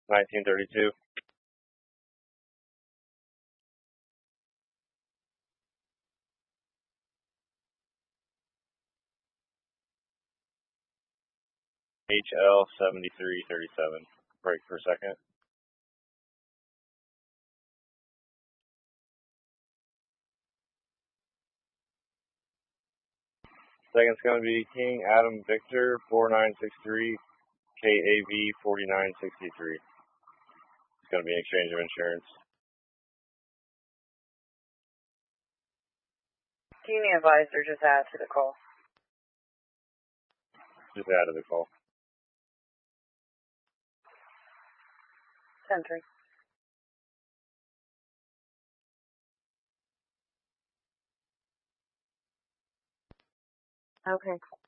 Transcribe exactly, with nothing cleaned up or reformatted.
nineteen thirty-two. H L seventy-three thirty-seven. Break for a second. Second's going to be King Adam Victor four nine six three K A V forty-nine sixty-three. It's going to be an exchange of insurance. Can you advise or just add to the call? Just add to the call. ten three. Okay.